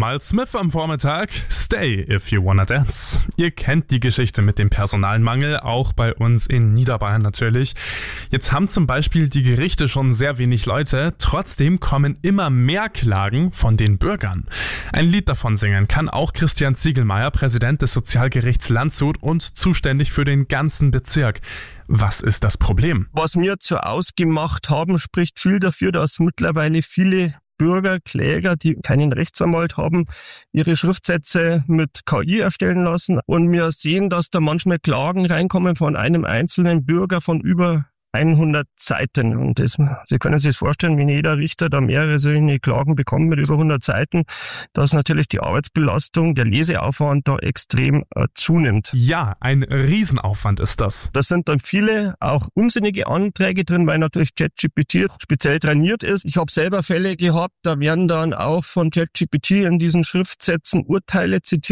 Mal Smith am Vormittag. Stay if you wanna dance. Ihr kennt die Geschichte mit dem Personalmangel, auch bei uns in Niederbayern natürlich. Jetzt haben zum Beispiel die Gerichte schon sehr wenig Leute, trotzdem kommen immer mehr Klagen von den Bürgern. Ein Lied davon singen kann auch Christian Ziegelmeier, Präsident des Sozialgerichts Landshut und zuständig für den ganzen Bezirk. Was ist das Problem? Was wir so ausgemacht haben, spricht viel dafür, dass mittlerweile viele Bürger, Kläger, die keinen Rechtsanwalt haben, ihre Schriftsätze mit KI erstellen lassen. Und wir sehen, dass da manchmal Klagen reinkommen von einem einzelnen Bürger von über 100 Seiten. Und Sie können sich das vorstellen, wenn jeder Richter da mehrere solche Klagen bekommt mit über 100 Seiten, dass natürlich die Arbeitsbelastung, der Leseaufwand da extrem zunimmt. Ja, ein Riesenaufwand ist das. Da sind dann viele auch unsinnige Anträge drin, weil natürlich ChatGPT speziell trainiert ist. Ich habe selber Fälle gehabt, da werden dann auch von ChatGPT in diesen Schriftsätzen Urteile zitiert.